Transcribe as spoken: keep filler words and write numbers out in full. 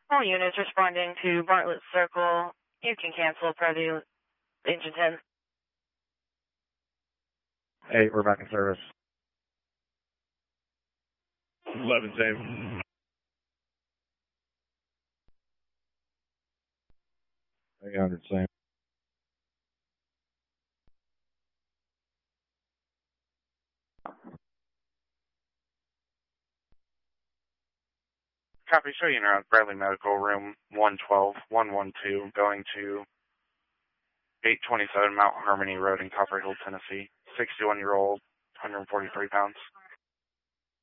All units responding to Bartlett Circle. You can cancel per the engine ten. Eight, we're back in service. eleven, same. eight hundred, same. Copy, show you around Bradley Medical, room one twelve, one one two, going to eight twenty-seven Mount Harmony Road in Copper Hill, Tennessee. sixty-one-year-old, one hundred forty-three pounds.